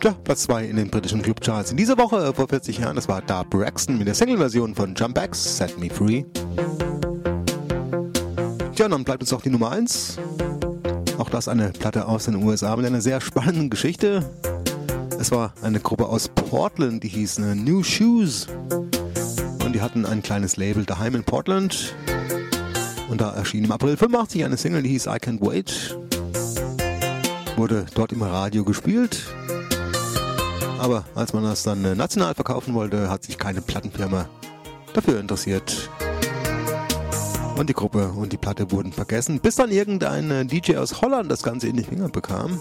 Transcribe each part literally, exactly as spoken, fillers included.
Tja, Platz zwei in den britischen Clubcharts. In dieser Woche vor vierzig Jahren, das war Da Braxton mit der Single-Version von Jump X, Set Me Free. Tja, dann bleibt uns auch die Nummer eins. Auch das eine Platte aus den U S A mit einer sehr spannenden Geschichte. Es war eine Gruppe aus Portland, die hieß New Shoes. Und die hatten ein kleines Label daheim in Portland. Und da erschien im April fünfundachtzig eine Single, die hieß I Can't Wait. Wurde dort im Radio gespielt. Aber als man das dann national verkaufen wollte, hat sich keine Plattenfirma dafür interessiert. Und die Gruppe und die Platte wurden vergessen, bis dann irgendein D J aus Holland das Ganze in die Finger bekam.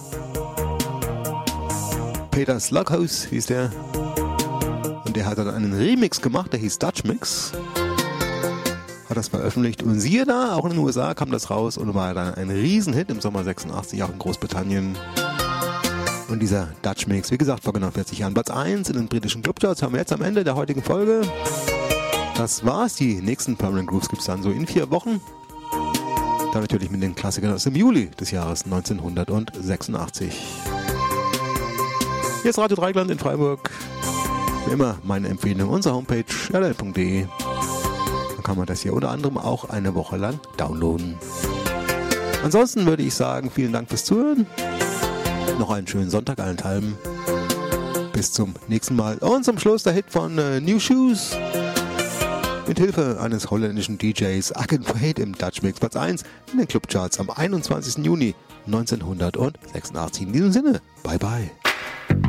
Peter Slughouse hieß der. Und der hat dann einen Remix gemacht, der hieß Dutch Mix. Hat das veröffentlicht und siehe da, auch in den U S A kam das raus und war dann ein Riesenhit im Sommer sechsundachtzig, auch in Großbritannien. Und dieser Dutch Mix, wie gesagt, vor genau vierzig Jahren Platz eins in den britischen Clubcharts, haben wir jetzt am Ende der heutigen Folge. Das war's, die nächsten Permanent Grooves gibt's dann so in vier Wochen. Dann natürlich mit den Klassikern aus dem Juli des Jahres neunzehnhundertsechsundachtzig. Hier ist Radio Dreieckland in Freiburg. Wie immer meine Empfehlung, unsere Homepage r l punkt d e. Kann man das hier unter anderem auch eine Woche lang downloaden. Ansonsten würde ich sagen, vielen Dank fürs Zuhören. Noch einen schönen Sonntag allenthalben. Bis zum nächsten Mal. Und zum Schluss der Hit von äh, New Shoes. Mit Hilfe eines holländischen D Js I Can't Wait im Dutch Mix Platz eins in den Clubcharts am einundzwanzigsten Juni neunzehnhundertsechsundachtzig. In diesem Sinne, bye bye.